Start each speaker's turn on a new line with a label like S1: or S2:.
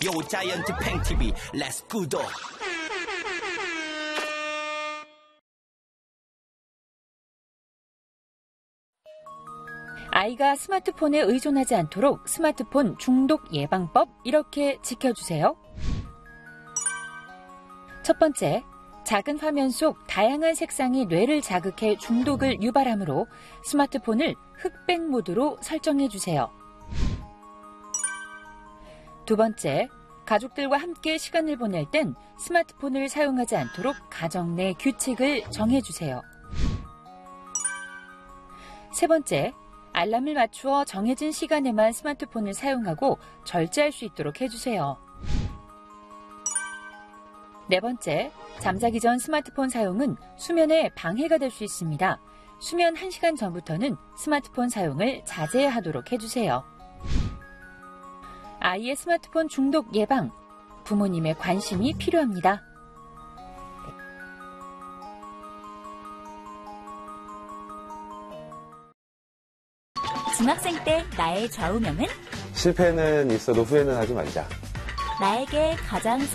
S1: 요 자이언트 팽TV 렛츠 구독.
S2: 아이가 스마트폰에 의존하지 않도록 스마트폰 중독 예방법 이렇게 지켜주세요. 첫 번째, 작은 화면 속 다양한 색상이 뇌를 자극해 중독을 유발하므로 스마트폰을 흑백 모드로 설정해주세요. 두 번째, 가족들과 함께 시간을 보낼 땐 스마트폰을 사용하지 않도록 가정 내 규칙을 정해주세요. 세 번째, 알람을 맞추어 정해진 시간에만 스마트폰을 사용하고 절제할 수 있도록 해주세요. 네 번째, 잠자기 전 스마트폰 사용은 수면에 방해가 될 수 있습니다. 수면 1시간 전부터는 스마트폰 사용을 자제하도록 해주세요. 아이의 스마트폰 중독 예방, 부모님의 관심이 필요합니다.
S3: 중학생 때 나의 좌우명은?
S4: 실패는 있어도 후회는 하지 말자.
S3: 나에게 가장